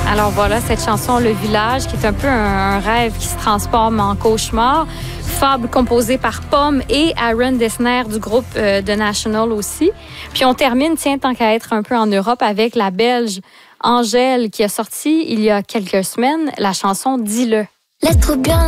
Alors voilà, cette chanson, Le Village, qui est un peu un rêve qui se transforme en cauchemar. Fable composée par Pomme et Aaron Dessner du groupe The National aussi. Puis on termine, tiens, tant qu'à être un peu en Europe, avec la Belge Angèle qui a sorti il y a quelques semaines la chanson Dis-le. Laisse trop bien